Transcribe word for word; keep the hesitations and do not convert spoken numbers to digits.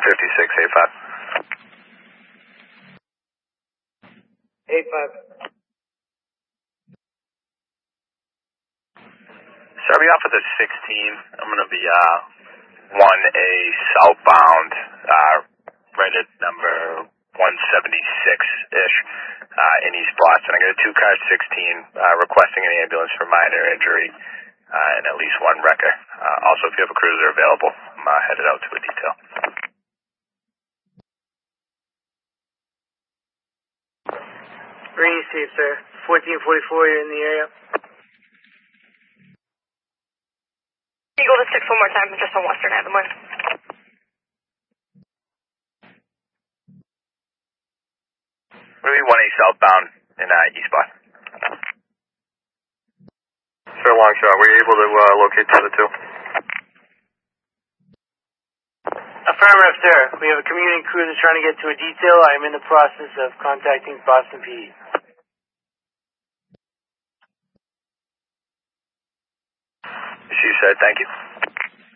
fifty-six, eight five. eight five. Sir, we off of the sixteen. I'm going to be uh, one A southbound, uh, right at number one seventy-six-ish uh, in East Boston. I got a two-car sixteen uh, requesting an ambulance for minor injury uh, and at least one wrecker. Uh, also, if you have a cruiser available, I'm uh, headed out to a detail. Green Steve, sir. fourteen forty-four, you're in the area. Eagle to six one more time, just on Western Avenue. Maybe one A southbound in uh, East Boston. Sir Longshot, were you able to uh, locate the other two? Affirmative, sir. We have a community cruiser trying to get to a detail. I am in the process of contacting Boston P D. She said, thank you.